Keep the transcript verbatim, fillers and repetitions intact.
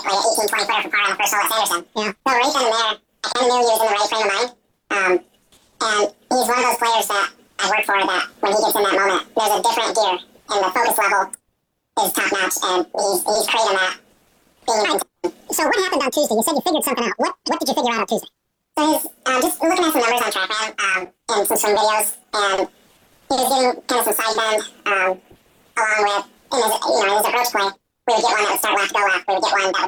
like an eighteen, twenty footer for par on the first hole at Sanderson. Yeah. So right then and there, I kind of knew he was in the right frame of mind. Um, and he's one of those players that I work for that when he gets in that moment, there's a different gear, and the focus level is top notch, and he's he's creating that. Being right. So what happened on Tuesday? You said you figured something out. What what did you figure out on Tuesday? So he's um, just looking at some numbers on TrackMan um, and some swing videos, and he was getting kind of some side bend um, along with in his you know in his approach play. We would get one that would start left, go left. We would get one that would